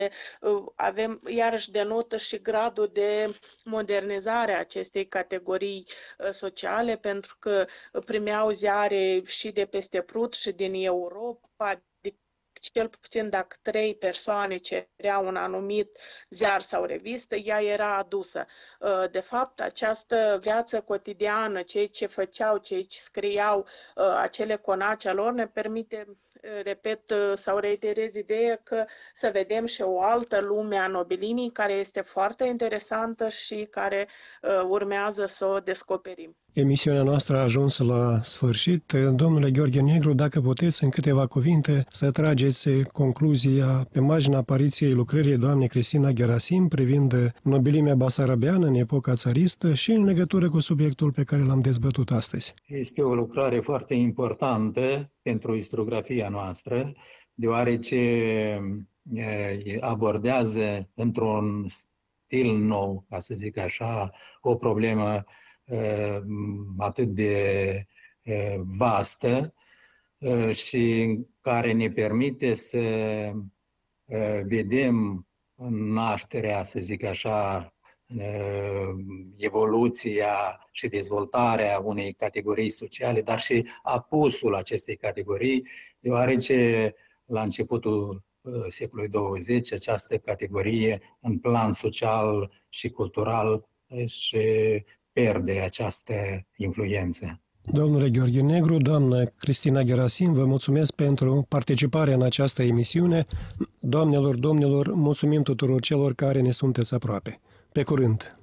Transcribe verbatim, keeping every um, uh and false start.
avem iarăși denotă și gradul de modernizare a acestei categorii sociale, pentru că primeau ziare și de peste Prut și din Europa. Cel puțin dacă trei persoane cereau un anumit ziar sau revistă, ea era adusă. De fapt, această viață cotidiană, cei ce făceau, cei ce scriau, acele conace al lor, ne permite, repet sau reiterez ideea, că să vedem și o altă lume a nobilimii care este foarte interesantă și care urmează să o descoperim. Emisiunea noastră a ajuns la sfârșit. Domnule Gheorghe Negru, dacă puteți în câteva cuvinte să trageți concluzia pe marginea apariției lucrării doamnei Cristina Gherasim privind nobilimea basarabeană în epoca țaristă și în legătură cu subiectul pe care l-am dezbătut astăzi. Este o lucrare foarte importantă pentru istoriografia noastră, deoarece abordează într-un stil nou, ca să zic așa, o problemă atât de vastă și care ne permite să vedem nașterea, să zic așa, evoluția și dezvoltarea unei categorii sociale, dar și apusul acestei categorii, deoarece la începutul secolului douăzeci această categorie în plan social și cultural își pierde această influență. Domnule Gheorghe Negru, doamnă Cristina Gherasim, vă mulțumesc pentru participarea în această emisiune. Doamnelor, domnilor, mulțumim tuturor celor care ne sunteți aproape. Pe curând!